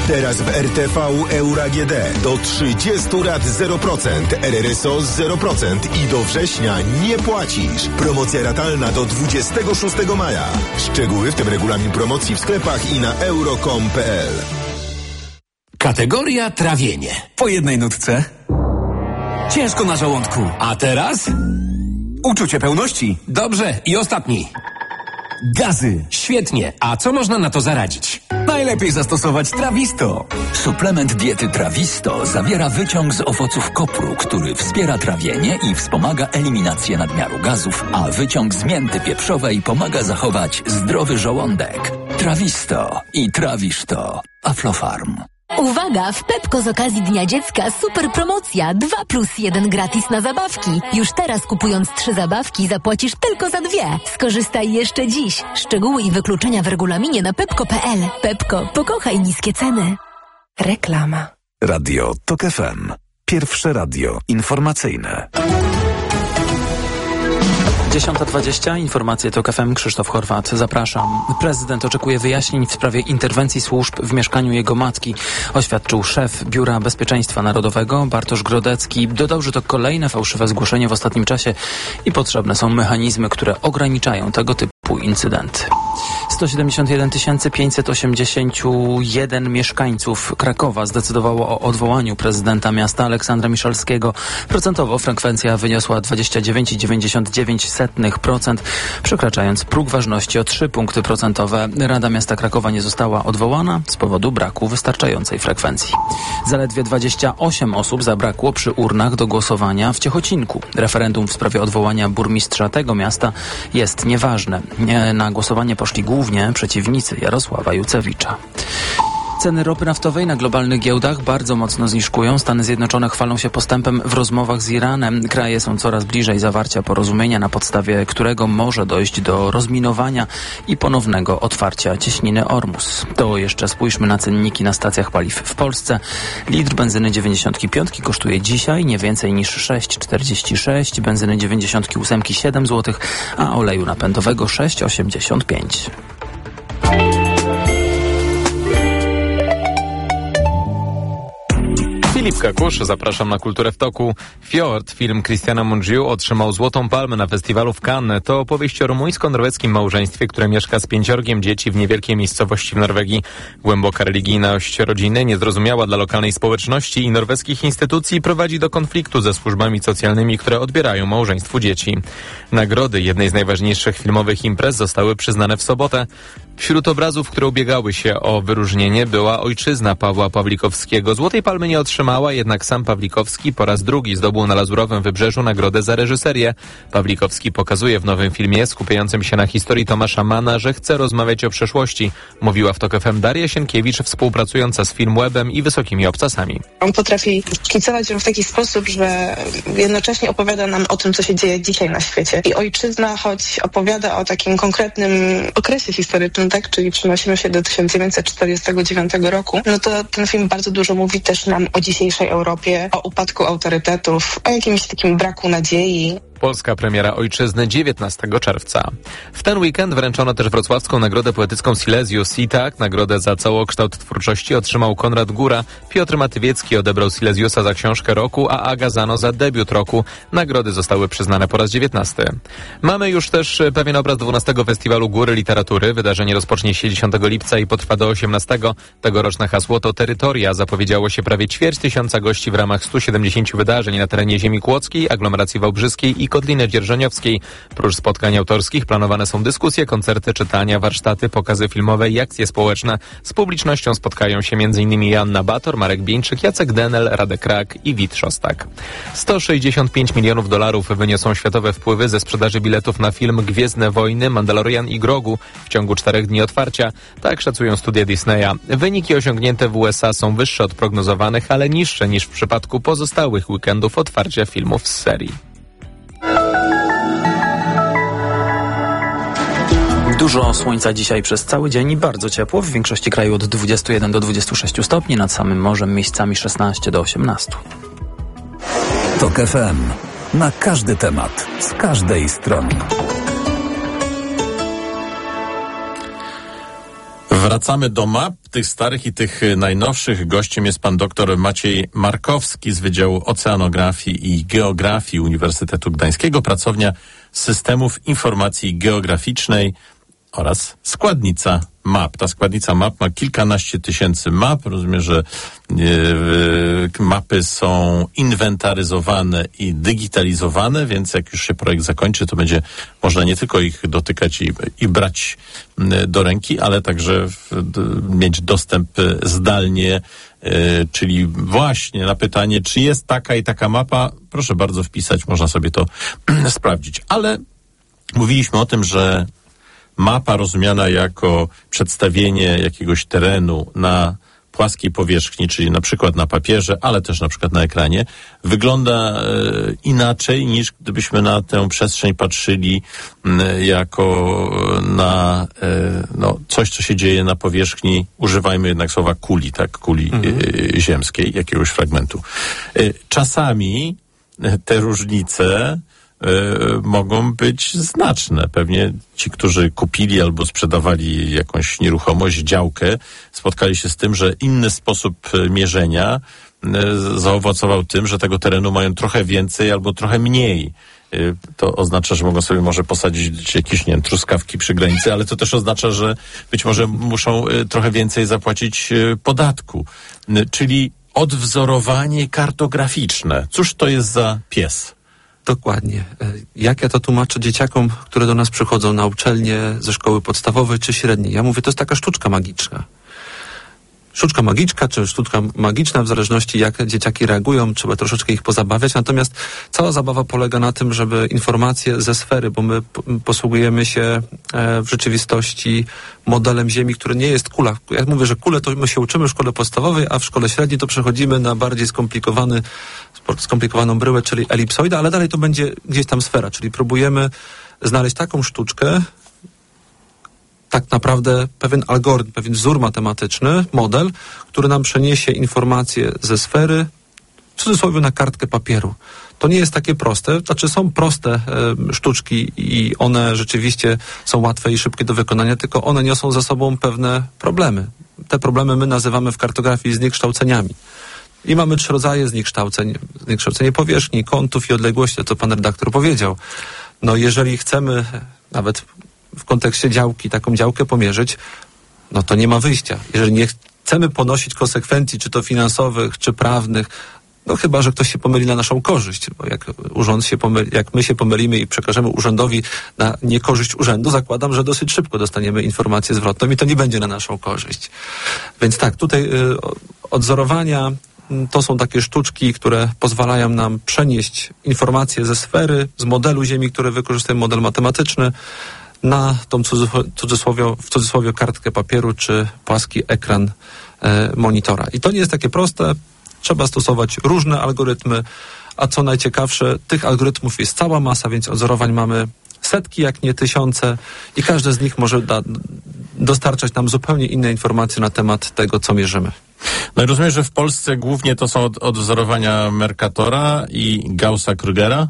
Teraz w RTV Euro AGD do 30 lat 0%, RRSO 0% i do września nie płacisz. Promocja ratalna do 26 maja. Szczegóły, w tym regulamin promocji w sklepach i na euro.com.pl. Kategoria trawienie. Po jednej nutce. Ciężko na żołądku. A teraz? Uczucie pełności. Dobrze, i ostatni. Gazy. Świetnie. A co można na to zaradzić? Najlepiej zastosować Trawisto. Suplement diety Trawisto zawiera wyciąg z owoców kopru, który wspiera trawienie i wspomaga eliminację nadmiaru gazów, a wyciąg z mięty pieprzowej pomaga zachować zdrowy żołądek. Trawisto i trawisz to. Aflofarm. Uwaga! W Pepko z okazji Dnia Dziecka super promocja 2+1 gratis na zabawki. Już teraz kupując 3 zabawki zapłacisz tylko za 2. Skorzystaj jeszcze dziś. Szczegóły i wykluczenia w regulaminie na pepko.pl. Pepko, pokochaj niskie ceny. Reklama. Radio TOK FM. Pierwsze radio informacyjne. 10:20. Informacje TOK FM. Krzysztof Horwat. Zapraszam. Prezydent oczekuje wyjaśnień w sprawie interwencji służb w mieszkaniu jego matki, oświadczył szef Biura Bezpieczeństwa Narodowego Bartosz Grodecki. Dodał, że to kolejne fałszywe zgłoszenie w ostatnim czasie i potrzebne są mechanizmy, które ograniczają tego typu incydenty. 171 581 mieszkańców Krakowa zdecydowało o odwołaniu prezydenta miasta Aleksandra Miszalskiego. Procentowo frekwencja wyniosła 29,99%, przekraczając próg ważności o 3 punkty procentowe. Rada Miasta Krakowa nie została odwołana z powodu braku wystarczającej frekwencji. Zaledwie 28 osób zabrakło przy urnach do głosowania w Ciechocinku. Referendum w sprawie odwołania burmistrza tego miasta jest nieważne. Na głosowanie poszli głównie przeciwnicy Jarosława Jucewicza. Ceny ropy naftowej na globalnych giełdach bardzo mocno zniżkują. Stany Zjednoczone chwalą się postępem w rozmowach z Iranem. Kraje są coraz bliżej zawarcia porozumienia, na podstawie którego może dojść do rozminowania i ponownego otwarcia cieśniny Ormus. To jeszcze spójrzmy na cenniki na stacjach paliw w Polsce. Litr benzyny 95 kosztuje dzisiaj nie więcej niż 6,46, benzyny 98 7 zł, a oleju napędowego 6,85. Filip Kakusz, zapraszam na Kulturę w toku. Fjord, film Christiana Mungiu, otrzymał Złotą Palmę na festiwalu w Cannes. To opowieść o rumuńsko-norweskim małżeństwie, które mieszka z 5 dzieci w niewielkiej miejscowości w Norwegii. Głęboka religijność rodziny, niezrozumiała dla lokalnej społeczności i norweskich instytucji, prowadzi do konfliktu ze służbami socjalnymi, które odbierają małżeństwu dzieci. Nagrody jednej z najważniejszych filmowych imprez zostały przyznane w sobotę. Wśród obrazów, które ubiegały się o wyróżnienie, była Ojczyzna Pawła Pawlikowskiego. Złotej Palmy nie otrzymała, jednak sam Pawlikowski po raz drugi zdobył na Lazurowym Wybrzeżu nagrodę za reżyserię. Pawlikowski pokazuje w nowym filmie skupiającym się na historii Tomasza Manna, że chce rozmawiać o przeszłości. Mówiła w TOK FM Daria Sienkiewicz, współpracująca z Filmwebem i Wysokimi Obcasami. On potrafi szkicować w taki sposób, że jednocześnie opowiada nam o tym, co się dzieje dzisiaj na świecie. I Ojczyzna, choć opowiada o takim konkretnym okresie historycznym, tak, czyli przenosimy się do 1949 roku, no to ten film bardzo dużo mówi też nam o dzisiejszej Europie, o upadku autorytetów, o jakimś takim braku nadziei. Polska premiera Ojczyzny 19 czerwca. W ten weekend wręczono też wrocławską nagrodę poetycką Silesius i tak nagrodę za całokształt twórczości otrzymał Konrad Góra, Piotr Matywiecki odebrał Silesiusa za książkę roku, a Aga Zano za debiut roku. Nagrody zostały przyznane po raz 19. Mamy już też pewien obraz 12 Festiwalu Góry Literatury. Wydarzenie rozpocznie się 10 lipca i potrwa do 18. Tegoroczne hasło to Terytoria. Zapowiedziało się prawie 250 gości w ramach 170 wydarzeń na terenie ziemi kłodzkiej, aglomeracji wałbrzyskiej i Kotliny Dzierżoniowskiej. Prócz spotkań autorskich planowane są dyskusje, koncerty, czytania, warsztaty, pokazy filmowe i akcje społeczne. Z publicznością spotkają się m.in. Joanna Bator, Marek Bieńczyk, Jacek Denel, Radek Krak i Wit Szostak. $165 milionów wyniosą światowe wpływy ze sprzedaży biletów na film Gwiezdne Wojny, Mandalorian i Grogu w ciągu 4 dni otwarcia. Tak szacują studia Disneya. Wyniki osiągnięte w USA są wyższe od prognozowanych, ale niższe niż w przypadku pozostałych weekendów otwarcia filmów z serii. Dużo słońca dzisiaj przez cały dzień i bardzo ciepło. W większości kraju od 21 do 26 stopni, nad samym morzem miejscami 16 do 18. TOK FM. Na każdy temat, z każdej strony. Wracamy do map, tych starych i tych najnowszych. Gościem jest pan dr Maciej Markowski z Wydziału Oceanografii i Geografii Uniwersytetu Gdańskiego, pracownia Systemów Informacji Geograficznej oraz składnica map. Ta składnica map ma kilkanaście tysięcy map. Rozumiem, że mapy są inwentaryzowane i digitalizowane, więc jak już się projekt zakończy, to będzie można nie tylko ich dotykać i brać do ręki, ale także mieć dostęp zdalnie, czyli właśnie na pytanie, czy jest taka i taka mapa, proszę bardzo wpisać, można sobie to sprawdzić. Ale mówiliśmy o tym, że mapa rozumiana jako przedstawienie jakiegoś terenu na płaskiej powierzchni, czyli na przykład na papierze, ale też na przykład na ekranie, wygląda inaczej niż gdybyśmy na tę przestrzeń patrzyli jako na coś, co się dzieje na powierzchni. Używajmy jednak słowa kuli, tak? Kuli ziemskiej, jakiegoś fragmentu. Czasami te różnice mogą być znaczne. Pewnie ci, którzy kupili albo sprzedawali jakąś nieruchomość, działkę, spotkali się z tym, że inny sposób mierzenia zaowocował tym, że tego terenu mają trochę więcej albo trochę mniej. To oznacza, że mogą sobie może posadzić jakieś, nie wiem, truskawki przy granicy, ale to też oznacza, że być może muszą trochę więcej zapłacić podatku. Czyli odwzorowanie kartograficzne. Cóż to jest za pies? Dokładnie. Jak ja to tłumaczę dzieciakom, które do nas przychodzą na uczelnię ze szkoły podstawowej czy średniej? Ja mówię, to jest taka sztuczka magiczna. Sztuczka magiczna, czy sztuczka magiczna, w zależności jak dzieciaki reagują, trzeba troszeczkę ich pozabawiać. Natomiast cała zabawa polega na tym, żeby informacje ze sfery, bo my posługujemy się w rzeczywistości modelem Ziemi, który nie jest kula. Ja mówię, że kulę to my się uczymy w szkole podstawowej, a w szkole średniej to przechodzimy na bardziej skomplikowaną bryłę, czyli elipsoida, ale dalej to będzie gdzieś tam sfera, czyli próbujemy znaleźć taką sztuczkę, tak naprawdę pewien algorytm, pewien wzór matematyczny, model, który nam przeniesie informacje ze sfery, w cudzysłowie, na kartkę papieru. To nie jest takie proste, znaczy są proste sztuczki i one rzeczywiście są łatwe i szybkie do wykonania, tylko one niosą za sobą pewne problemy. Te problemy my nazywamy w kartografii zniekształceniami. I mamy 3 rodzaje zniekształceń. Zniekształcenie powierzchni, kątów i odległości, to co pan redaktor powiedział. No jeżeli chcemy nawet w kontekście działki taką działkę pomierzyć, no to nie ma wyjścia. Jeżeli nie chcemy ponosić konsekwencji, czy to finansowych, czy prawnych, no chyba że ktoś się pomyli na naszą korzyść, bo jak urząd się pomyli, jak my się pomylimy i przekażemy urzędowi na niekorzyść urzędu, zakładam, że dosyć szybko dostaniemy informację zwrotną i to nie będzie na naszą korzyść. Więc tak, tutaj odwzorowania to są takie sztuczki, które pozwalają nam przenieść informacje ze sfery, z modelu Ziemi, który wykorzystuje model matematyczny, na tą w cudzysłowie kartkę papieru czy płaski ekran monitora. I to nie jest takie proste. Trzeba stosować różne algorytmy, a co najciekawsze, tych algorytmów jest cała masa, więc odzorowań mamy setki, jak nie tysiące i każde z nich może dostarczać nam zupełnie inne informacje na temat tego, co mierzymy. No i rozumiem, że w Polsce głównie to są odwzorowania Mercatora i Gaussa-Krügera?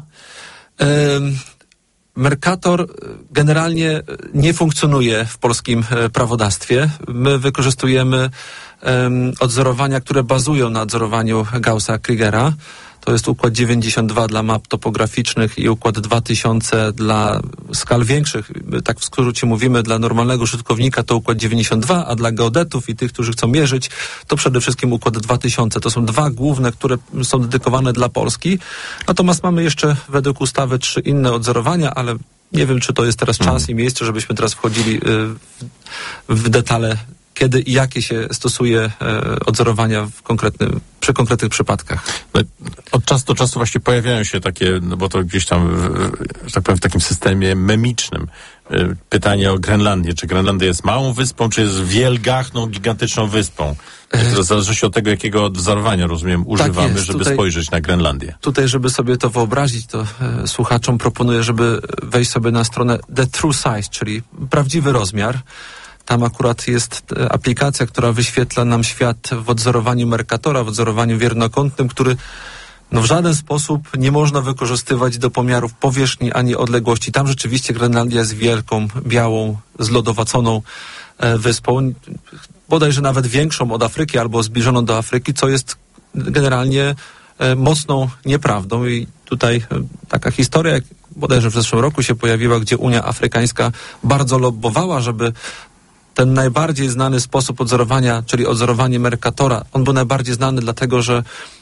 Mercator generalnie nie funkcjonuje w polskim prawodawstwie. My wykorzystujemy odwzorowania, które bazują na odzorowaniu Gaussa-Krügera. To jest układ 92 dla map topograficznych i układ 2000 dla skal większych. Tak w skrócie mówimy, dla normalnego użytkownika to układ 92, a dla geodetów i tych, którzy chcą mierzyć, to przede wszystkim układ 2000. To są 2 główne, które są dedykowane dla Polski. Natomiast mamy jeszcze według ustawy 3 inne odzorowania, ale nie wiem, czy to jest teraz czas i miejsce, żebyśmy teraz wchodzili w detale, kiedy i jakie się stosuje odzorowania przy konkretnych przypadkach. No, od czasu do czasu właśnie pojawiają się takie, no bo to gdzieś tam, że tak powiem, w takim systemie memicznym, pytanie o Grenlandię. Czy Grenlandia jest małą wyspą, czy jest wielgachną, gigantyczną wyspą? To zależy się od tego, jakiego odwzorowania, rozumiem, używamy, tak jest, żeby spojrzeć na Grenlandię. Tutaj, żeby sobie to wyobrazić, to słuchaczom proponuję, żeby wejść sobie na stronę The True Size, czyli prawdziwy rozmiar. Tam akurat jest aplikacja, która wyświetla nam świat w odzorowaniu Mercatora, w odzorowaniu wiernokątnym, który w żaden sposób nie można wykorzystywać do pomiarów powierzchni ani odległości. Tam rzeczywiście Grenlandia jest wielką, białą, zlodowaconą wyspą, bodajże nawet większą od Afryki albo zbliżoną do Afryki, co jest generalnie mocną nieprawdą. I tutaj taka historia, jak bodajże w zeszłym roku się pojawiła, gdzie Unia Afrykańska bardzo lobbowała, żeby ten najbardziej znany sposób odzorowania, czyli odzorowanie Mercatora, on był najbardziej znany dlatego, że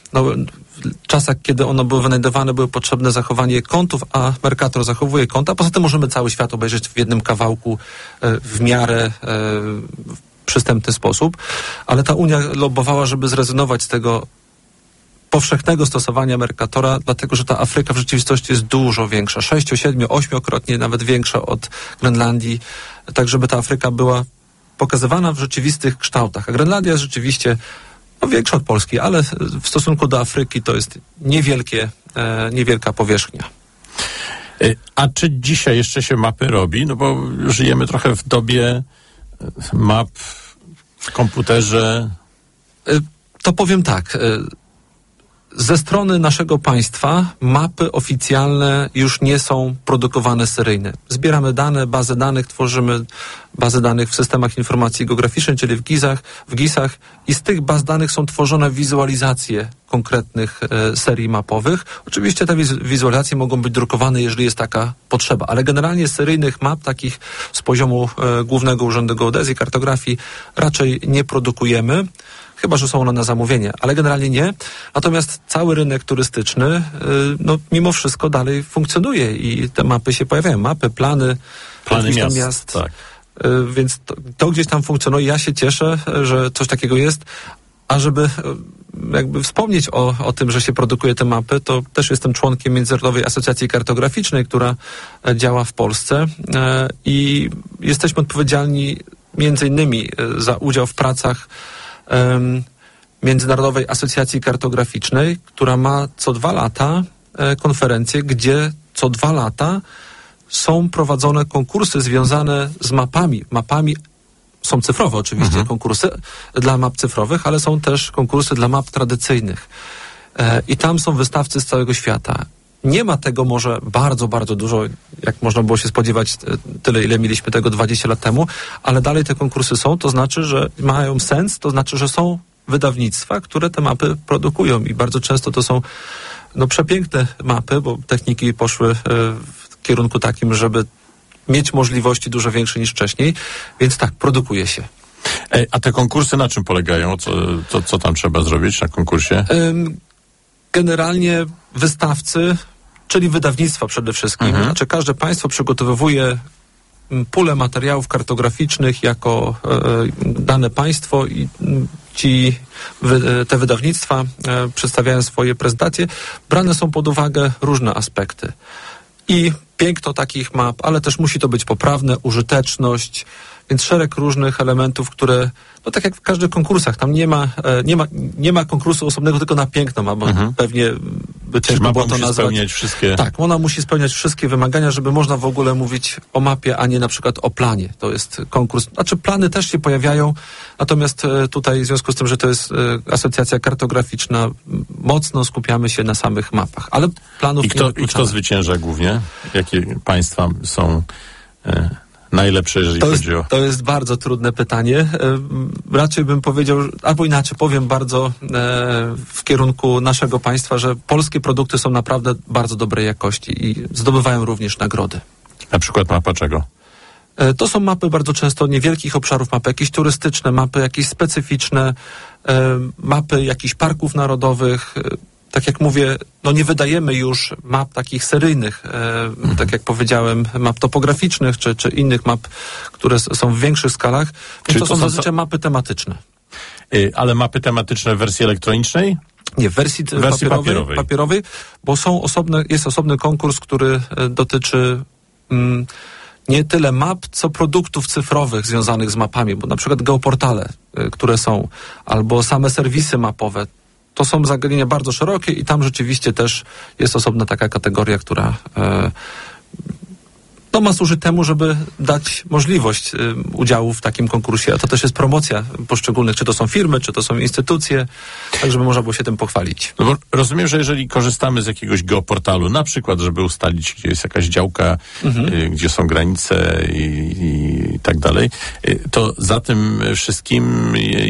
w czasach, kiedy one były wynajdowane, było potrzebne zachowanie kontów, a Mercator zachowuje konta. Poza tym możemy cały świat obejrzeć w jednym kawałku w miarę przystępny sposób. Ale ta Unia lobbowała, żeby zrezygnować z tego powszechnego stosowania Mercatora, dlatego że ta Afryka w rzeczywistości jest dużo większa. 6, 7, 8-krotnie nawet większa od Grenlandii. Tak, żeby ta Afryka była pokazywana w rzeczywistych kształtach. A Grenlandia jest rzeczywiście większa od Polski, ale w stosunku do Afryki to jest niewielka powierzchnia. A czy dzisiaj jeszcze się mapy robi? No bo żyjemy trochę w dobie map w komputerze. To powiem tak. Ze strony naszego państwa mapy oficjalne już nie są produkowane seryjnie. Zbieramy dane, bazy danych, tworzymy bazy danych w systemach informacji geograficznej, czyli w GIS-ach i z tych baz danych są tworzone wizualizacje konkretnych serii mapowych. Oczywiście te wizualizacje mogą być drukowane, jeżeli jest taka potrzeba, ale generalnie seryjnych map, takich z poziomu Głównego Urzędu Geodezji, Kartografii raczej nie produkujemy. Chyba że są one na zamówienie, ale generalnie nie. Natomiast cały rynek turystyczny, mimo wszystko dalej funkcjonuje i te mapy się pojawiają. Mapy, plany miast. Tak. Więc to gdzieś tam funkcjonuje. Ja się cieszę, że coś takiego jest. A żeby jakby wspomnieć o tym, że się produkuje te mapy, to też jestem członkiem Międzynarodowej Asocjacji Kartograficznej, która działa w Polsce i jesteśmy odpowiedzialni między innymi za udział w pracach Międzynarodowej Asocjacji Kartograficznej, która ma co 2 lata konferencję, gdzie co 2 lata są prowadzone konkursy związane z mapami. Mapami są cyfrowe oczywiście, konkursy dla map cyfrowych, ale są też konkursy dla map tradycyjnych. I tam są wystawcy z całego świata. Nie ma tego może bardzo, bardzo dużo, jak można było się spodziewać, tyle ile mieliśmy tego 20 lat temu, ale dalej te konkursy są, to znaczy, że mają sens, to znaczy, że są wydawnictwa, które te mapy produkują i bardzo często to są przepiękne mapy, bo techniki poszły w kierunku takim, żeby mieć możliwości dużo większe niż wcześniej, więc tak, produkuje się. A te konkursy na czym polegają? Co tam trzeba zrobić na konkursie? Generalnie wystawcy, czyli wydawnictwa przede wszystkim. Znaczy każde państwo przygotowuje pulę materiałów kartograficznych jako dane państwo i te wydawnictwa przedstawiają swoje prezentacje. Brane są pod uwagę różne aspekty. I piękno takich map, ale też musi to być poprawne, użyteczność, więc szereg różnych elementów, które, tak jak w każdych konkursach, tam nie ma konkursu osobnego tylko na piękno map, bo pewnie by ciężko było to nazwać. Spełniać wszystkie... Tak, ona musi spełniać wszystkie wymagania, żeby można w ogóle mówić o mapie, a nie na przykład o planie. To jest konkurs. Znaczy plany też się pojawiają, natomiast tutaj w związku z tym, że to jest asocjacja kartograficzna, mocno skupiamy się na samych mapach, ale planów nie wykluczamy. I kto zwycięża głównie? Jakie państwa są najlepsze, jeżeli chodzi o... To jest bardzo trudne pytanie. Raczej bym powiedział, albo inaczej powiem bardzo w kierunku naszego państwa, że polskie produkty są naprawdę bardzo dobrej jakości i zdobywają również nagrody. Na przykład mapa czego? To są mapy bardzo często niewielkich obszarów, mapy jakieś turystyczne, mapy jakieś specyficzne, mapy jakichś parków narodowych. Tak jak mówię, nie wydajemy już map takich seryjnych, tak jak powiedziałem, map topograficznych, czy innych map, które są w większych skalach. Więc to są zazwyczaj mapy tematyczne. Ale mapy tematyczne w wersji elektronicznej? Nie, w wersji papierowej, bo jest osobny konkurs, który dotyczy nie tyle map, co produktów cyfrowych związanych z mapami, bo na przykład geoportale, które są, albo same serwisy mapowe. To są zagadnienia bardzo szerokie i tam rzeczywiście też jest osobna taka kategoria, która to ma służyć temu, żeby dać możliwość udziału w takim konkursie, a to też jest promocja poszczególnych, czy to są firmy, czy to są instytucje, tak żeby można było się tym pochwalić. No bo rozumiem, że jeżeli korzystamy z jakiegoś geoportalu, na przykład, żeby ustalić, gdzie jest jakaś działka, gdzie są granice i tak dalej, to za tym wszystkim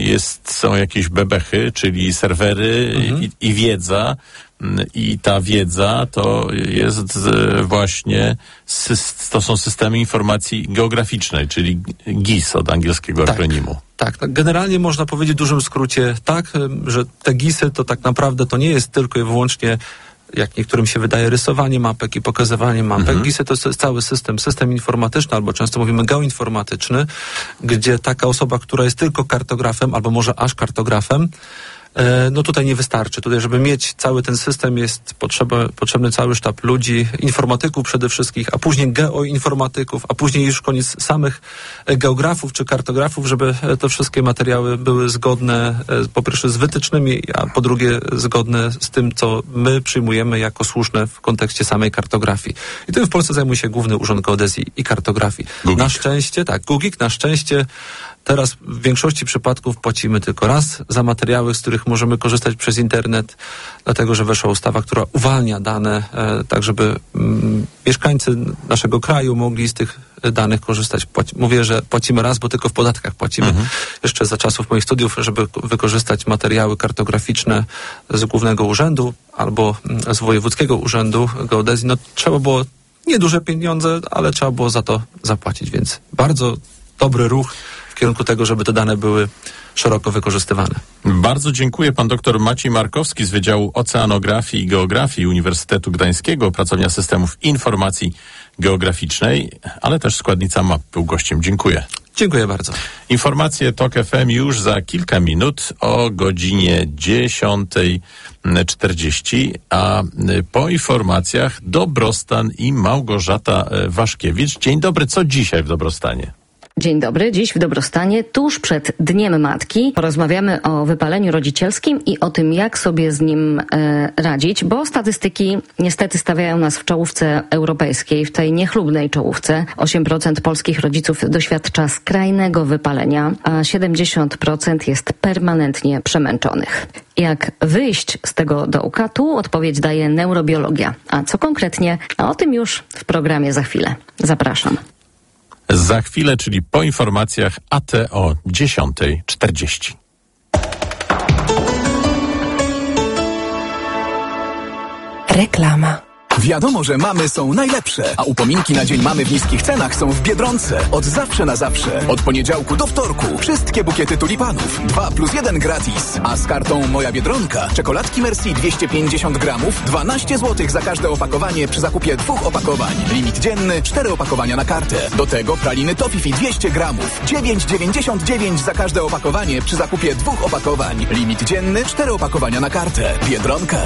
są jakieś bebechy, czyli serwery i wiedza. I ta wiedza to jest właśnie, to są systemy informacji geograficznej, czyli GIS od angielskiego akronimu. Tak, generalnie można powiedzieć w dużym skrócie tak, że te GIS-y to tak naprawdę to nie jest tylko i wyłącznie, jak niektórym się wydaje, rysowanie mapek i pokazywanie mapek. GIS-y to jest cały system informatyczny, albo często mówimy geoinformatyczny, gdzie taka osoba, która jest tylko kartografem, albo może aż kartografem, no tutaj nie wystarczy. Tutaj, żeby mieć cały ten system, jest potrzebny cały sztab ludzi, informatyków przede wszystkim, a później geoinformatyków, a później już koniec samych geografów czy kartografów, żeby te wszystkie materiały były zgodne po pierwsze z wytycznymi, a po drugie zgodne z tym, co my przyjmujemy jako słuszne w kontekście samej kartografii. I tym w Polsce zajmuje się Główny Urząd Geodezji i Kartografii. Gugik. Na szczęście, Gugik, na szczęście teraz w większości przypadków płacimy tylko raz za materiały, z których możemy korzystać przez internet, dlatego że weszła ustawa, która uwalnia dane, tak żeby mieszkańcy naszego kraju mogli z tych danych korzystać. Mówię, że płacimy raz, bo tylko w podatkach płacimy. Jeszcze za czasów moich studiów, żeby wykorzystać materiały kartograficzne z Głównego Urzędu albo z Wojewódzkiego Urzędu Geodezji, no trzeba było nieduże pieniądze, ale trzeba było za to zapłacić, więc bardzo dobry ruch w kierunku tego, żeby te dane były szeroko wykorzystywane. Bardzo dziękuję. Pan dr Maciej Markowski z Wydziału Oceanografii i Geografii Uniwersytetu Gdańskiego, Pracownia Systemów Informacji Geograficznej, ale też składnica map był gościem. Dziękuję. Dziękuję bardzo. Informacje TOK FM już za kilka minut o godzinie 10:40, a po informacjach Dobrostan i Małgorzata Waszkiewicz. Dzień dobry, co dzisiaj w Dobrostanie? Dzień dobry. Dziś w Dobrostanie, tuż przed Dniem Matki, porozmawiamy o wypaleniu rodzicielskim i o tym, jak sobie z nim radzić, bo statystyki niestety stawiają nas w czołówce europejskiej, w tej niechlubnej czołówce. 8% polskich rodziców doświadcza skrajnego wypalenia, a 70% jest permanentnie przemęczonych. Jak wyjść z tego dołka? Tu odpowiedź daje neurobiologia. A co konkretnie? A o tym już w programie za chwilę. Zapraszam. Za chwilę, czyli po informacjach AT o 10:40. Reklama. Wiadomo, że mamy są najlepsze, a upominki na Dzień Mamy w niskich cenach są w Biedronce. Od zawsze na zawsze. Od poniedziałku do wtorku. Wszystkie bukiety tulipanów. 2+1 gratis. A z kartą Moja Biedronka czekoladki Merci 250 gramów, 12 zł za każde opakowanie przy zakupie 2 opakowań. Limit dzienny 4 opakowania na kartę. Do tego praliny Toffifee 200 gramów. 9,99 za każde opakowanie przy zakupie 2 opakowań. Limit dzienny 4 opakowania na kartę. Biedronka.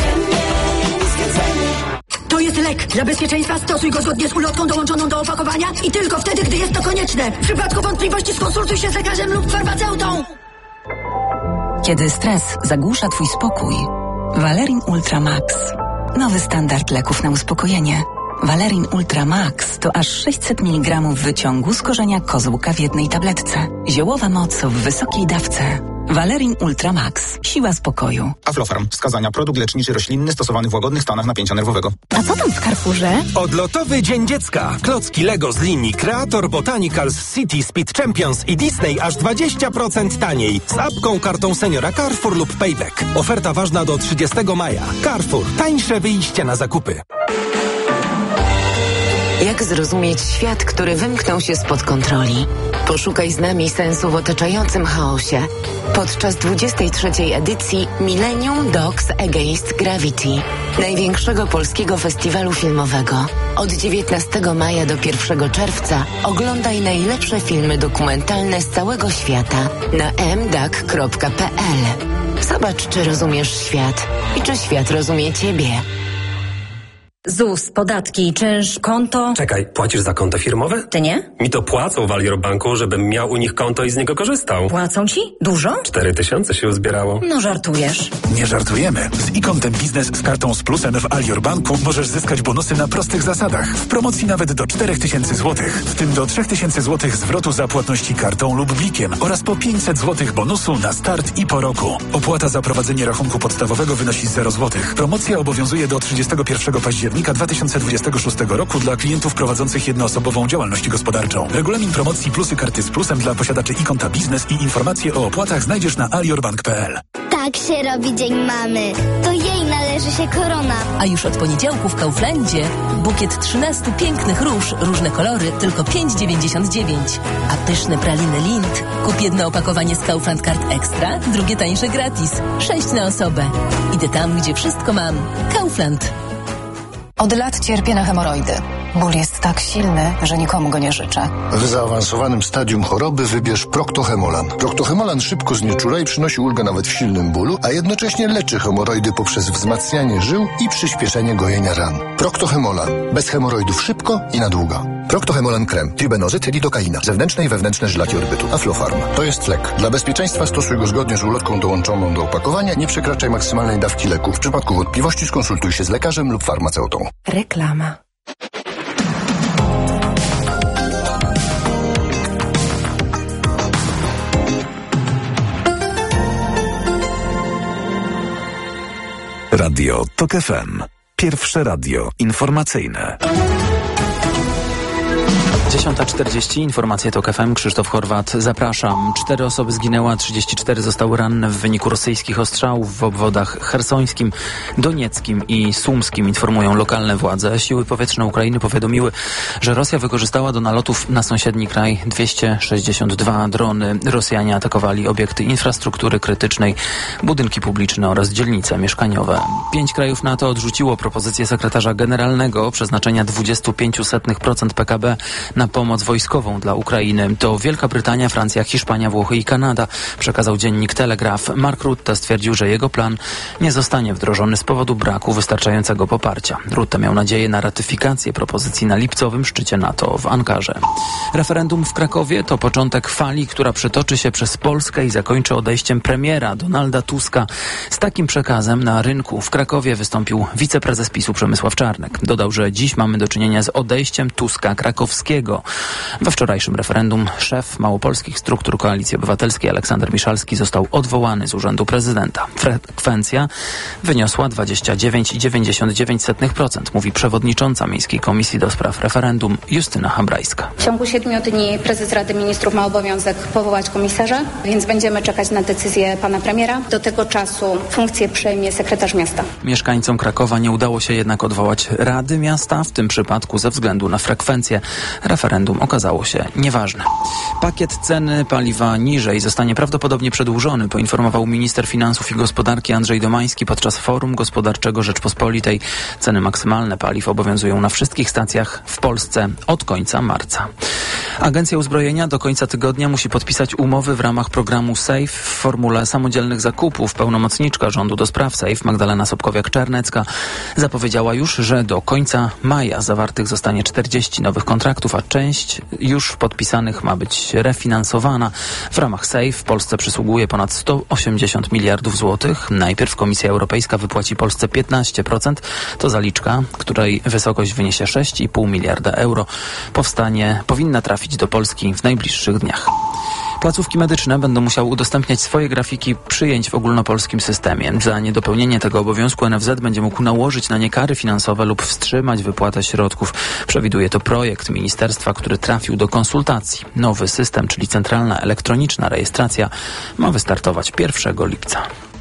To jest lek. Dla bezpieczeństwa stosuj go zgodnie z ulotką dołączoną do opakowania i tylko wtedy, gdy jest to konieczne. W przypadku wątpliwości skonsultuj się z lekarzem lub farmaceutą. Kiedy stres zagłusza twój spokój, Valerin Ultra Max. Nowy standard leków na uspokojenie. Valerin Ultra Max to aż 600 mg wyciągu z korzenia kozłka w jednej tabletce. Ziołowa moc w wysokiej dawce. Valerin Ultra Max. Siła spokoju. Aflofarm. Wskazania. Produkt leczniczy roślinny stosowany w łagodnych stanach napięcia nerwowego. A co tam w Carrefourze? Odlotowy Dzień Dziecka. Klocki Lego z linii Creator, Botanicals, City, Speed Champions i Disney aż 20% taniej. Z apką, kartą seniora Carrefour lub Payback. Oferta ważna do 30 maja. Carrefour. Tańsze wyjście na zakupy. Jak zrozumieć świat, który wymknął się spod kontroli? Poszukaj z nami sensu w otaczającym chaosie. Podczas 23. edycji Millennium Dogs Against Gravity, największego polskiego festiwalu filmowego. Od 19 maja do 1 czerwca oglądaj najlepsze filmy dokumentalne z całego świata na mdag.pl. Zobacz, czy rozumiesz świat i czy świat rozumie ciebie. ZUS, podatki, czynsz, konto. Czekaj, płacisz za konto firmowe? Ty nie? Mi to płacą w Alior Banku, żebym miał u nich konto i z niego korzystał. Płacą ci? Dużo? 4000 się uzbierało. No żartujesz. Nie żartujemy. Z e-kontem biznes z kartą z plusem w Alior Banku możesz zyskać bonusy na prostych zasadach. W promocji nawet do 4000 zł. W tym do 3000 zł zwrotu za płatności kartą lub blikiem oraz po 500 zł bonusu na start i po roku. Opłata za prowadzenie rachunku podstawowego wynosi 0 zł. Promocja obowiązuje do 31 października 2026 roku dla klientów prowadzących jednoosobową działalność gospodarczą. Regulamin promocji plusy karty z plusem dla posiadaczy e-konta biznes i informacje o opłatach znajdziesz na aliorbank.pl. Tak się robi Dzień Mamy. To jej należy się korona. A już od poniedziałku w Kauflandzie bukiet 13 pięknych róż, różne kolory, tylko 5,99. A pyszne praliny Lindt. Kup jedno opakowanie z Kaufland Card Extra, drugie tańsze gratis. 6 na osobę. Idę tam, gdzie wszystko mam. Kaufland. Od lat cierpię na hemoroidy. Ból jest tak silny, że nikomu go nie życzę. W zaawansowanym stadium choroby wybierz Proctohemolan. Proctohemolan szybko znieczula i przynosi ulgę nawet w silnym bólu, a jednocześnie leczy hemoroidy poprzez wzmacnianie żył i przyspieszenie gojenia ran. Proctohemolan. Bez hemoroidów szybko i na długo. Proctohemolan krem, tribenozyt, lidokaina, zewnętrzne i wewnętrzne żylaki orbytu, Aflofarm. To jest lek. Dla bezpieczeństwa stosuj go zgodnie z ulotką dołączoną do opakowania. Nie przekraczaj maksymalnej dawki leku. W przypadku wątpliwości skonsultuj się z lekarzem lub farmaceutą. Reklama. Radio TOK FM. Pierwsze radio informacyjne. 10:40, informacje TOK FM, Krzysztof Horwat, zapraszam. 4 osoby zginęły, a 34 zostały ranne w wyniku rosyjskich ostrzałów w obwodach chersońskim, donieckim i sumskim, informują lokalne władze. Siły powietrzne Ukrainy powiadomiły, że Rosja wykorzystała do nalotów na sąsiedni kraj 262 drony. Rosjanie atakowali obiekty infrastruktury krytycznej, budynki publiczne oraz dzielnice mieszkaniowe. 5 krajów NATO odrzuciło propozycję sekretarza generalnego przeznaczenia 25% PKB na pomoc wojskową dla Ukrainy. To Wielka Brytania, Francja, Hiszpania, Włochy i Kanada, przekazał dziennik Telegraph. Mark Rutte stwierdził, że jego plan nie zostanie wdrożony z powodu braku wystarczającego poparcia. Rutte miał nadzieję na ratyfikację propozycji na lipcowym szczycie NATO w Ankarze. Referendum w Krakowie to początek fali, która przetoczy się przez Polskę i zakończy odejściem premiera Donalda Tuska. Z takim przekazem na rynku w Krakowie wystąpił wiceprezes PiS-u Przemysław Czarnek. Dodał, że dziś mamy do czynienia z odejściem Tuska krakowskiego. We wczorajszym referendum szef małopolskich struktur Koalicji Obywatelskiej Aleksander Miszalski został odwołany z urzędu prezydenta. Frekwencja wyniosła 29,99%, mówi przewodnicząca Miejskiej Komisji do Spraw Referendum Justyna Hambrajska. W ciągu 7 dni prezes Rady Ministrów ma obowiązek powołać komisarza, więc będziemy czekać na decyzję pana premiera. Do tego czasu funkcję przejmie sekretarz miasta. Mieszkańcom Krakowa nie udało się jednak odwołać Rady Miasta, w tym przypadku ze względu na frekwencję. Referendum okazało się nieważne. Pakiet ceny paliwa niżej zostanie prawdopodobnie przedłużony, poinformował minister finansów i gospodarki Andrzej Domański podczas Forum Gospodarczego Rzeczpospolitej. Ceny maksymalne paliw obowiązują na wszystkich stacjach w Polsce od końca marca. Agencja Uzbrojenia do końca tygodnia musi podpisać umowy w ramach programu SAFE w formule samodzielnych zakupów. Pełnomocniczka rządu do spraw SAFE Magdalena Sobkowiak-Czernecka zapowiedziała już, że do końca maja zawartych zostanie 40 nowych kontraktów, a część już podpisanych ma być refinansowana. W ramach SAFE w Polsce przysługuje ponad 180 miliardów złotych. Najpierw Komisja Europejska wypłaci Polsce 15%. To zaliczka, której wysokość wyniesie 6,5 miliarda euro. Powinna trafić do Polski w najbliższych dniach. Placówki medyczne będą musiały udostępniać swoje grafiki przyjęć w ogólnopolskim systemie. Za niedopełnienie tego obowiązku NFZ będzie mógł nałożyć na nie kary finansowe lub wstrzymać wypłatę środków. Przewiduje to projekt ministerstwa, który trafił do konsultacji. Nowy system, czyli centralna elektroniczna rejestracja, ma wystartować 1 lipca.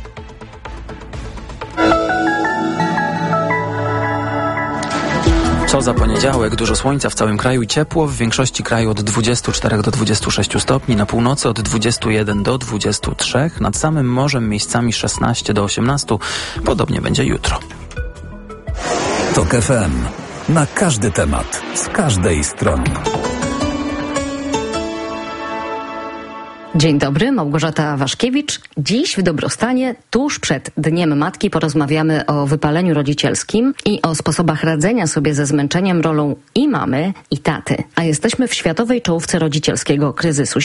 Co za poniedziałek, dużo słońca w całym kraju i ciepło, w większości kraju od 24 do 26 stopni, na północy od 21 do 23, nad samym morzem miejscami 16 do 18, podobnie będzie jutro. TOK FM. Na każdy temat, z każdej strony. Dzień dobry, Małgorzata Waszkiewicz. Dziś w Dobrostanie, tuż przed Dniem Matki, porozmawiamy o wypaleniu rodzicielskim i o sposobach radzenia sobie ze zmęczeniem rolą i mamy, i taty. A jesteśmy w światowej czołówce rodzicielskiego kryzysu.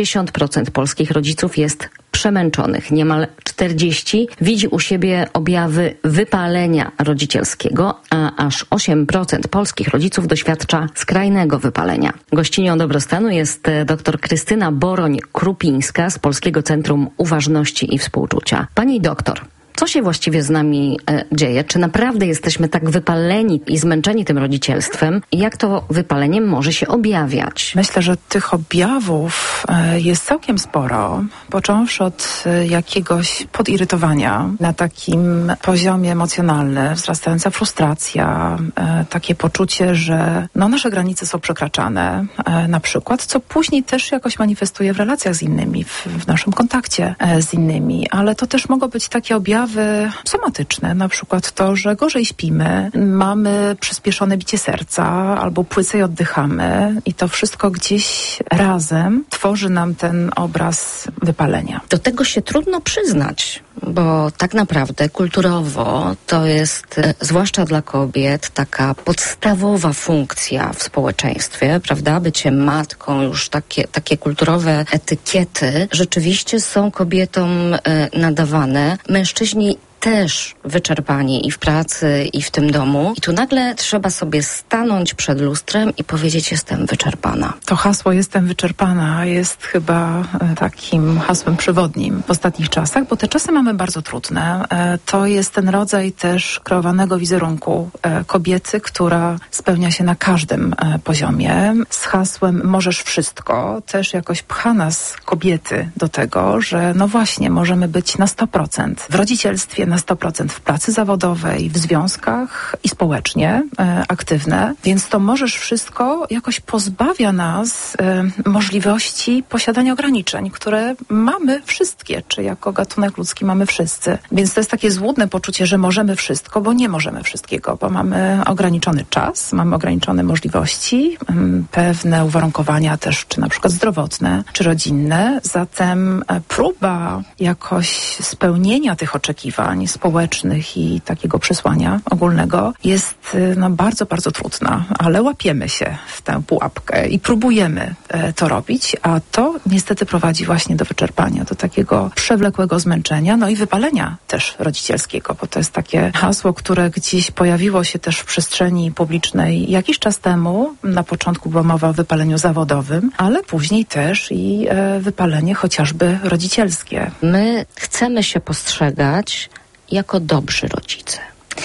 70% polskich rodziców jest przemęczonych. Niemal 40% widzi u siebie objawy wypalenia rodzicielskiego, a aż 8% polskich rodziców doświadcza skrajnego wypalenia. Gościnią Dobrostanu jest dr Krystyna Boroń-Krupińska z Polskiego Centrum Uważności i Współczucia. Pani doktor, co się właściwie z nami dzieje? Czy naprawdę jesteśmy tak wypaleni i zmęczeni tym rodzicielstwem? I jak to wypalenie może się objawiać? Myślę, że tych objawów jest całkiem sporo, począwszy od jakiegoś podirytowania na takim poziomie emocjonalnym, wzrastająca frustracja, takie poczucie, że nasze granice są przekraczane na przykład, co później też jakoś manifestuje w relacjach z innymi, w naszym kontakcie z innymi, ale to też mogą być takie objawy somatyczne, na przykład to, że gorzej śpimy, mamy przyspieszone bicie serca albo płycej oddychamy i to wszystko gdzieś razem tworzy nam ten obraz wypalenia. Do tego się trudno przyznać, bo tak naprawdę kulturowo to jest, zwłaszcza dla kobiet, taka podstawowa funkcja w społeczeństwie, prawda? Bycie matką, już takie kulturowe etykiety rzeczywiście są kobietom nadawane. Mężczyźni też wyczerpani i w pracy, i w tym domu. I tu nagle trzeba sobie stanąć przed lustrem i powiedzieć: jestem wyczerpana. To hasło "jestem wyczerpana" jest chyba takim hasłem przewodnim w ostatnich czasach, bo te czasy mamy bardzo trudne. To jest ten rodzaj też kreowanego wizerunku kobiety, która spełnia się na każdym poziomie. Z hasłem "możesz wszystko" też jakoś pcha nas kobiety do tego, że właśnie możemy być na 100% w rodzicielstwie, na 100% w pracy zawodowej, w związkach i społecznie aktywne. Więc to "możesz wszystko" jakoś pozbawia nas możliwości posiadania ograniczeń, które mamy wszystkie, czy jako gatunek ludzki mamy wszyscy. Więc to jest takie złudne poczucie, że możemy wszystko, bo nie możemy wszystkiego, bo mamy ograniczony czas, mamy ograniczone możliwości, pewne uwarunkowania też, czy na przykład zdrowotne, czy rodzinne. Zatem próba jakoś spełnienia tych oczekiwań społecznych i takiego przesłania ogólnego jest bardzo, bardzo trudna, ale łapiemy się w tę pułapkę i próbujemy to robić, a to niestety prowadzi właśnie do wyczerpania, do takiego przewlekłego zmęczenia, i wypalenia też rodzicielskiego, bo to jest takie hasło, które gdzieś pojawiło się też w przestrzeni publicznej jakiś czas temu. Na początku była mowa o wypaleniu zawodowym, ale później też i wypalenie chociażby rodzicielskie. My chcemy się postrzegać jako dobrzy rodzice,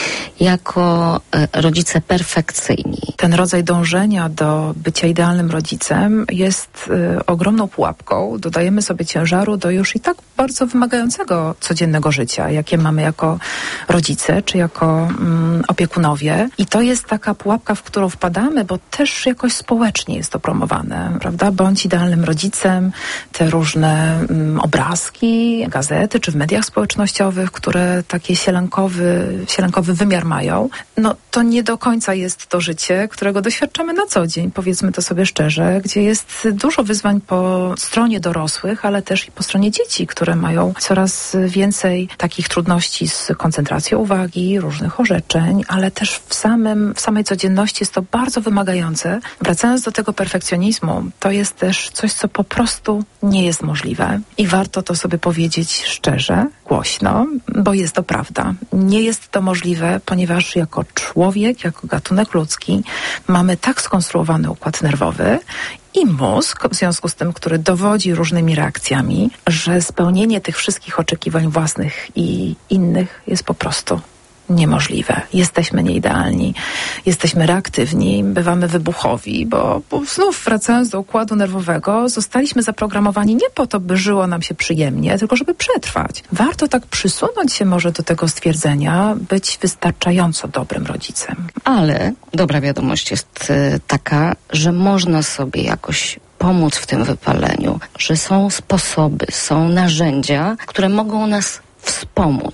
jako rodzice perfekcyjni. Ten rodzaj dążenia do bycia idealnym rodzicem jest ogromną pułapką. Dodajemy sobie ciężaru do już i tak bardzo wymagającego codziennego życia, jakie mamy jako rodzice, czy jako opiekunowie. I to jest taka pułapka, w którą wpadamy, bo też jakoś społecznie jest to promowane, prawda? Bądź idealnym rodzicem. Te różne obrazki, gazety, czy w mediach społecznościowych, które takie sielankowy wymiar mają, to nie do końca jest to życie, którego doświadczamy na co dzień, powiedzmy to sobie szczerze, gdzie jest dużo wyzwań po stronie dorosłych, ale też i po stronie dzieci, które mają coraz więcej takich trudności z koncentracją uwagi, różnych orzeczeń, ale też w samej codzienności jest to bardzo wymagające. Wracając do tego perfekcjonizmu, to jest też coś, co po prostu nie jest możliwe i warto to sobie powiedzieć szczerze, głośno, bo jest to prawda. Nie jest to możliwe, ponieważ jako człowiek, jako gatunek ludzki mamy tak skonstruowany układ nerwowy i mózg, w związku z tym, który dowodzi różnymi reakcjami, że spełnienie tych wszystkich oczekiwań własnych i innych jest po prostu niemożliwe. Jesteśmy nieidealni, jesteśmy reaktywni, bywamy wybuchowi, bo znów wracając do układu nerwowego, zostaliśmy zaprogramowani nie po to, by żyło nam się przyjemnie, tylko żeby przetrwać. Warto tak przysunąć się może do tego stwierdzenia, być wystarczająco dobrym rodzicem. Ale dobra wiadomość jest taka, że można sobie jakoś pomóc w tym wypaleniu, że są sposoby, są narzędzia, które mogą nas wspomóc.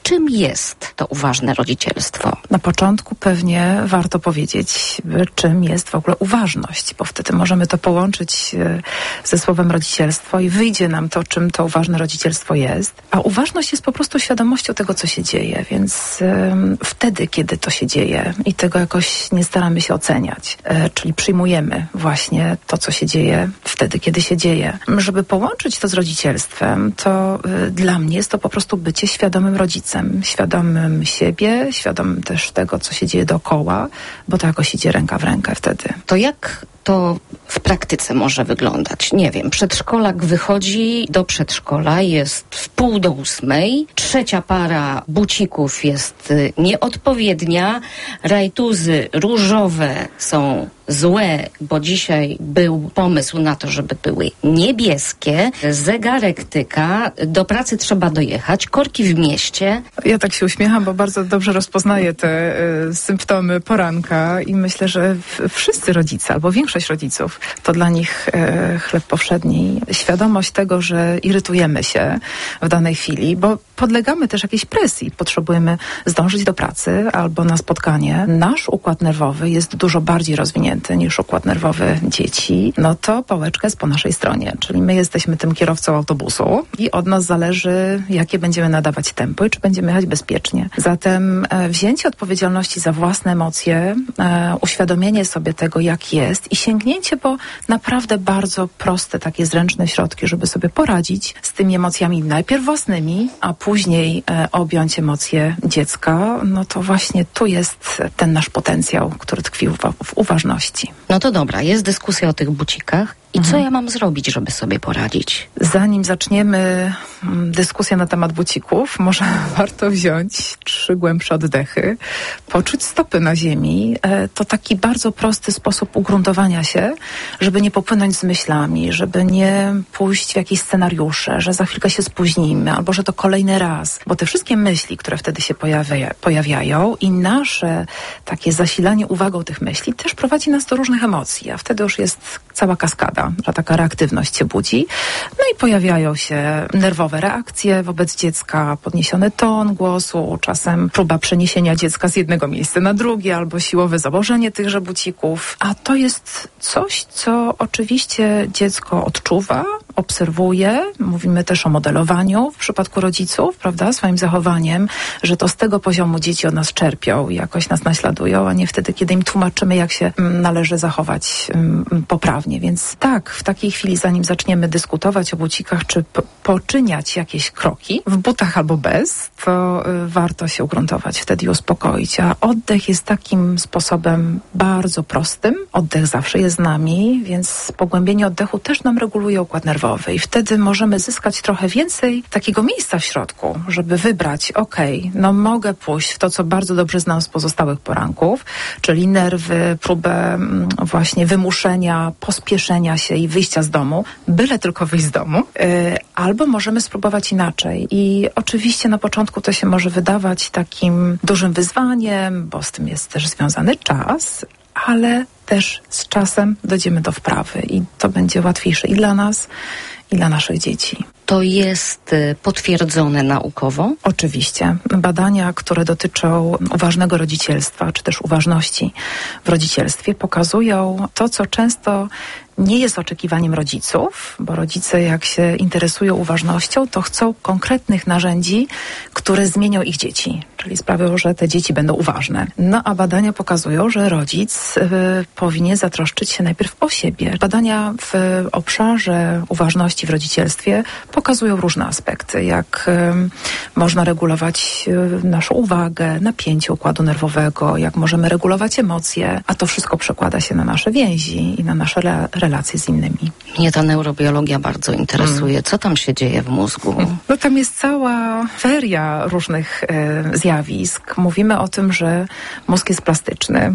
Czym jest to uważne rodzicielstwo? Na początku pewnie warto powiedzieć, czym jest w ogóle uważność, bo wtedy możemy to połączyć ze słowem rodzicielstwo i wyjdzie nam to, czym to uważne rodzicielstwo jest. A uważność jest po prostu świadomością tego, co się dzieje, więc wtedy, kiedy to się dzieje i tego jakoś nie staramy się oceniać, czyli przyjmujemy właśnie to, co się dzieje wtedy, kiedy się dzieje. Żeby połączyć to z rodzicielstwem, to dla mnie jest to po prostu bycie świadomym rodzicem, świadomym siebie, świadomym też tego, co się dzieje dookoła, bo to jakoś idzie ręka w rękę wtedy. To jak to w praktyce może wyglądać? Nie wiem, przedszkolak wychodzi do przedszkola, jest w 7:30, trzecia para bucików jest nieodpowiednia, rajtuzy różowe są złe, bo dzisiaj był pomysł na to, żeby były niebieskie, zegarek tyka, do pracy trzeba dojechać, korki w mieście. Ja tak się uśmiecham, bo bardzo dobrze rozpoznaję te symptomy poranka i myślę, że wszyscy rodzice, albo większość rodziców, to dla nich chleb powszedni. Świadomość tego, że irytujemy się w danej chwili, bo podlegamy też jakiejś presji. Potrzebujemy zdążyć do pracy albo na spotkanie. Nasz układ nerwowy jest dużo bardziej rozwinięty niż układ nerwowy dzieci. No to pałeczka jest po naszej stronie, czyli my jesteśmy tym kierowcą autobusu i od nas zależy, jakie będziemy nadawać tempo i czy będziemy jechać bezpiecznie. Zatem wzięcie odpowiedzialności za własne emocje, uświadomienie sobie tego, jak jest i sięgnięcie po naprawdę bardzo proste, takie zręczne środki, żeby sobie poradzić z tymi emocjami najpierw własnymi, a później objąć emocje dziecka, no to właśnie tu jest ten nasz potencjał, który tkwi w uważności. No to dobra, jest dyskusja o tych bucikach. I co ja mam zrobić, żeby sobie poradzić? Zanim zaczniemy dyskusję na temat bucików, może warto wziąć 3 głębsze oddechy, poczuć stopy na ziemi. To taki bardzo prosty sposób ugruntowania się, żeby nie popłynąć z myślami, żeby nie pójść w jakieś scenariusze, że za chwilkę się spóźnimy, albo że to kolejny raz. Bo te wszystkie myśli, które wtedy się pojawiają i nasze takie zasilanie uwagą tych myśli też prowadzi nas do różnych emocji, a wtedy już jest cała kaskada, że taka reaktywność się budzi. No i pojawiają się nerwowe reakcje wobec dziecka, podniesiony ton głosu, czasem próba przeniesienia dziecka z jednego miejsca na drugie, albo siłowe założenie tychże bucików. A to jest coś, co oczywiście dziecko odczuwa, obserwuje. Mówimy też o modelowaniu w przypadku rodziców, prawda, swoim zachowaniem, że to z tego poziomu dzieci od nas czerpią i jakoś nas naśladują, a nie wtedy, kiedy im tłumaczymy, jak się należy zachować poprawnie. Więc tak, w takiej chwili, zanim zaczniemy dyskutować o bucikach, czy poczyniać jakieś kroki, w butach albo bez, to warto się ugruntować wtedy i uspokoić. A oddech jest takim sposobem bardzo prostym. Oddech zawsze jest z nami, więc pogłębienie oddechu też nam reguluje układ nerwowy i wtedy możemy zyskać trochę więcej takiego miejsca w środku, żeby wybrać, no mogę pójść w to, co bardzo dobrze znam z pozostałych poranków, czyli nerwy, próbę właśnie wymuszenia, pospieszenia się i wyjścia z domu, byle tylko wyjść z domu, albo możemy spróbować inaczej. I oczywiście na początku to się może wydawać takim dużym wyzwaniem, bo z tym jest też związany czas, ale też z czasem dojdziemy do wprawy i to będzie łatwiejsze i dla nas, i dla naszych dzieci. To jest potwierdzone naukowo? Oczywiście. Badania, które dotyczą uważnego rodzicielstwa, czy też uważności w rodzicielstwie, pokazują to, co często nie jest oczekiwaniem rodziców, bo rodzice, jak się interesują uważnością, to chcą konkretnych narzędzi, które zmienią ich dzieci, czyli sprawią, że te dzieci będą uważne. No a badania pokazują, że rodzic powinien zatroszczyć się najpierw o siebie. Badania w obszarze uważności w rodzicielstwie pokazują różne aspekty, jak można regulować naszą uwagę, napięcie układu nerwowego, jak możemy regulować emocje, a to wszystko przekłada się na nasze więzi i na nasze relacje z innymi. Mnie ta neurobiologia bardzo interesuje. Co tam się dzieje w mózgu? No tam jest cała feria różnych zjawisk. Mówimy o tym, że mózg jest plastyczny,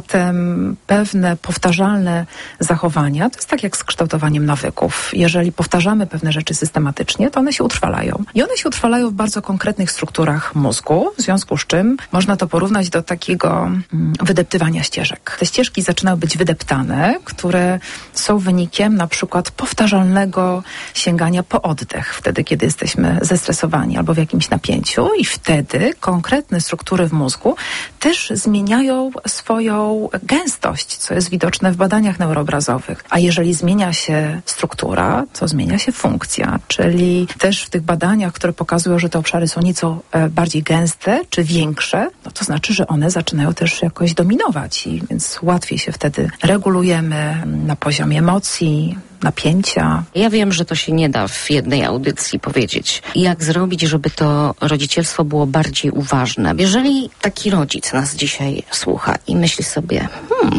zatem pewne powtarzalne zachowania, to jest tak jak z kształtowaniem nawyków. Jeżeli powtarzamy pewne rzeczy systematycznie, to one się utrwalają. I one się utrwalają w bardzo konkretnych strukturach mózgu, w związku z czym można to porównać do takiego wydeptywania ścieżek. Te ścieżki zaczynają być wydeptane, które są wynikiem na przykład powtarzalnego sięgania po oddech, wtedy kiedy jesteśmy zestresowani albo w jakimś napięciu i wtedy konkretne struktury w mózgu też zmieniają swoją gęstość, co jest widoczne w badaniach neuroobrazowych. A jeżeli zmienia się struktura, to zmienia się funkcja, czyli też w tych badaniach, które pokazują, że te obszary są nieco bardziej gęste czy większe, no to znaczy, że one zaczynają też jakoś dominować i więc łatwiej się wtedy regulujemy na poziomie emocji, napięcia. Ja wiem, że to się nie da w jednej audycji powiedzieć. Jak zrobić, żeby to rodzicielstwo było bardziej uważne? Jeżeli taki rodzic nas dzisiaj słucha i myśli sobie,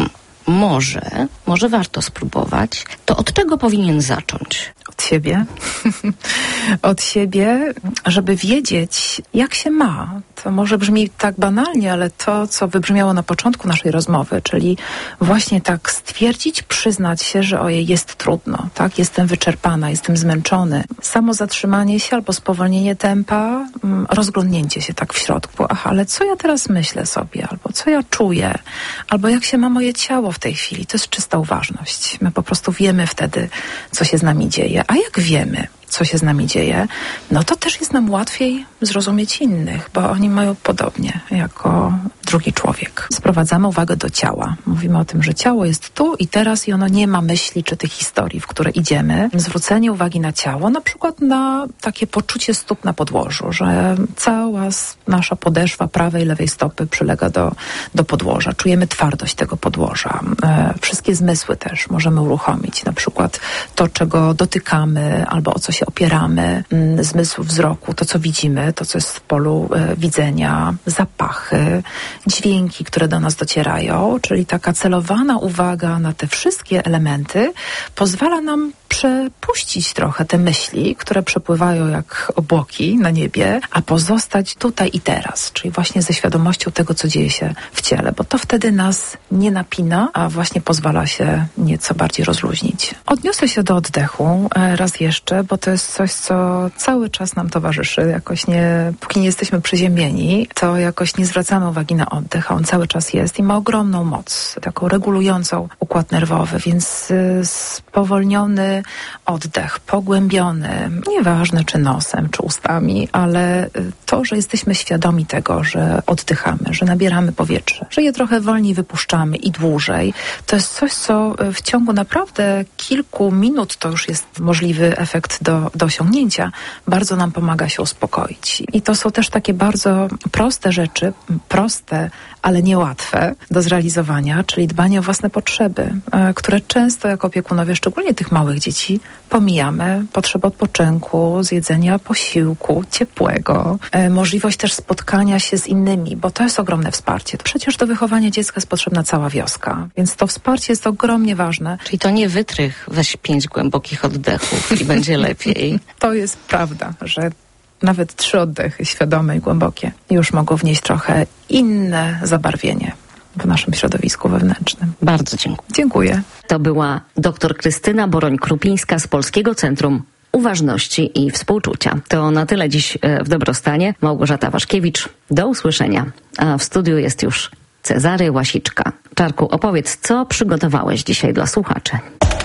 może warto spróbować, to od czego powinien zacząć? Od siebie. Od siebie, żeby wiedzieć, jak się ma. To może brzmi tak banalnie, ale to, co wybrzmiało na początku naszej rozmowy, czyli właśnie tak stwierdzić, przyznać się, że ojej, jest trudno, tak? Jestem wyczerpana, jestem zmęczony. Samo zatrzymanie się albo spowolnienie tempa, rozglądnięcie się tak w środku. Aha, ale co ja teraz myślę sobie? Albo co ja czuję? Albo jak się ma moje ciało w tej chwili? To jest czysta uważność. My po prostu wiemy wtedy, co się z nami dzieje. A jak wiemy, co się z nami dzieje, no to też jest nam łatwiej zrozumieć innych, bo oni mają podobnie jako drugi człowiek. Sprowadzamy uwagę do ciała. Mówimy o tym, że ciało jest tu i teraz i ono nie ma myśli czy tych historii, w które idziemy. Zwrócenie uwagi na ciało, na przykład na takie poczucie stóp na podłożu, że cała nasza podeszwa prawej i lewej stopy przylega do podłoża. Czujemy twardość tego podłoża. Wszystkie zmysły też możemy uruchomić. Na przykład to, czego dotykamy albo o co się opieramy, zmysł wzroku, to co widzimy, to co jest w polu widzenia, zapachy, dźwięki, które do nas docierają, czyli taka celowana uwaga na te wszystkie elementy pozwala nam przepuścić trochę te myśli, które przepływają jak obłoki na niebie, a pozostać tutaj i teraz, czyli właśnie ze świadomością tego, co dzieje się w ciele, bo to wtedy nas nie napina, a właśnie pozwala się nieco bardziej rozluźnić. Odniosę się do oddechu raz jeszcze, bo to jest coś, co cały czas nam towarzyszy. Jakoś póki nie jesteśmy przeziębieni, to jakoś nie zwracamy uwagi na oddech, a on cały czas jest i ma ogromną moc, taką regulującą układ nerwowy, więc spowolniony oddech, pogłębiony, nieważne czy nosem, czy ustami, ale to, że jesteśmy świadomi tego, że oddychamy, że nabieramy powietrze, że je trochę wolniej wypuszczamy i dłużej, to jest coś, co w ciągu naprawdę kilku minut, to już jest możliwy efekt do osiągnięcia, bardzo nam pomaga się uspokoić. I to są też takie bardzo proste rzeczy, proste, ale niełatwe do zrealizowania, czyli dbanie o własne potrzeby, które często jako opiekunowie, szczególnie tych małych dzieci, pomijamy. Potrzebę odpoczynku, zjedzenia posiłku, ciepłego, możliwość też spotkania się z innymi, bo to jest ogromne wsparcie. Przecież do wychowania dziecka jest potrzebna cała wioska, więc to wsparcie jest ogromnie ważne. Czyli to nie wytrych, weź 5 głębokich oddechów i będzie lepiej. To jest prawda, że nawet 3 oddechy świadome i głębokie już mogą wnieść trochę inne zabarwienie w naszym środowisku wewnętrznym. Bardzo dziękuję. Dziękuję. To była dr Krystyna Boroń-Krupińska z Polskiego Centrum Uważności i Współczucia. To na tyle dziś w Dobrostanie. Małgorzata Waszkiewicz. Do usłyszenia. A w studiu jest już Cezary Łasiczka. Czarku, opowiedz, co przygotowałeś dzisiaj dla słuchaczy.